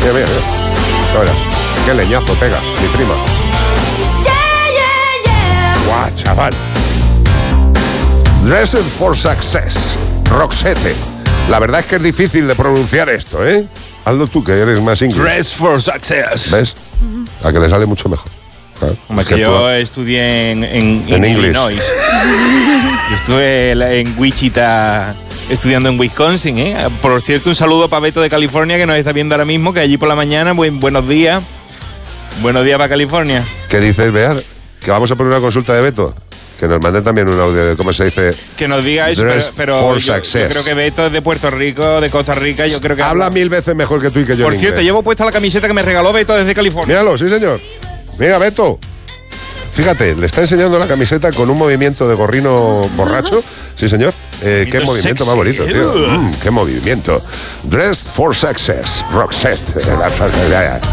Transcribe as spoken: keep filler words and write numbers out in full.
Mira, mira, mira. Ahora, qué leñazo pega, mi prima. Guau, chaval. Dressed for Success, Roxette. La verdad es que es difícil de pronunciar esto, ¿eh? Hazlo tú, que eres más inglés. Dress for Success. ¿Ves? Uh-huh. A que le sale mucho mejor. ¿Sabes? Hombre, que, que yo tú... estudié en, en, en, en Illinois. Yo estuve en Wichita estudiando en Wisconsin, ¿eh? Por cierto, un saludo para Beto de California, que nos está viendo ahora mismo, que allí por la mañana, buen, buenos días. Buenos días para California. ¿Qué dices, Bea? Que vamos a poner una consulta de Beto. Que nos manden también un audio de cómo se dice. Que nos diga eso, pero, pero yo, yo creo que Beto es de Puerto Rico, de Costa Rica. Yo creo que habla mil veces mejor que tú y que yo. Por cierto, inglés. Llevo puesta la camiseta que me regaló Beto desde California. Míralo, sí, señor. Mira, Beto. Fíjate, le está enseñando la camiseta con un movimiento de gorrino borracho. Sí, señor. Eh, qué movimiento sexy. Más bonito, tío. Mm, qué movimiento. Dress for Success, Roxette.